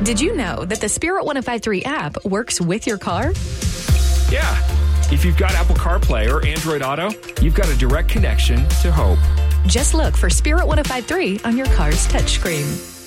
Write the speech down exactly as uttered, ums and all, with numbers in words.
Did you know that the Spirit one oh five point three app works with your car? Yeah. If you've got Apple CarPlay or Android Auto, you've got a direct connection to hope. Just look for Spirit one oh five point three on your car's touchscreen.